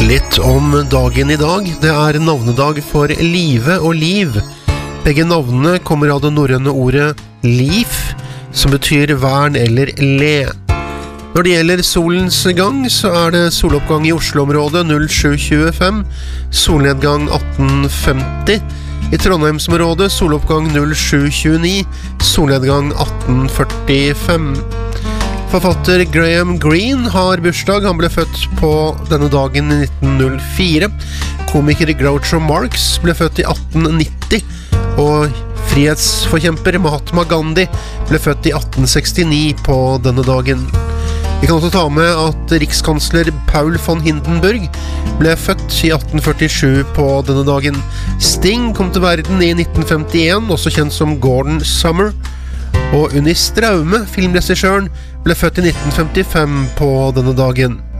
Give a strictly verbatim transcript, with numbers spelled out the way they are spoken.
Litt om dagen i dag. Det er navnedag for Live og Liv. Begge navnene kommer av det norrøne ordet «liv», som betyr vern eller le. Når det gjelder solens gang, så er det soloppgang i Oslo-området null sju tjuefem, solnedgang atten femti. I Trondheimsområdet soloppgang null sju tjueni, solnedgang atten førtifem. Forfatter Graham Greene har bursdag. Han ble født på denne dagen i nitten null fire. Komiker Groucho Marx ble født i atten nitti, og frihetsforkjemper Mahatma Gandhi ble født i atten sekstini på denne dagen. Vi kan også ta med at rikskansler Paul von Hindenburg ble født i atten førtisju på denne dagen. Sting kom til verden i nitten femtien, også kjent som Gordon Summer. Og Unni Straume, filmregissøren, ble født i nitten femtifem på denne dagen.